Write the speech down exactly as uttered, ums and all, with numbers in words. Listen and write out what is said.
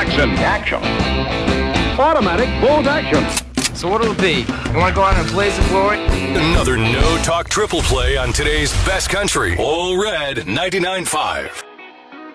Action. Action. Automatic bolt action. So what'll it be? You want to go out and blaze of glory? Another no-talk triple play on today's best country. All Red ninety-nine point five.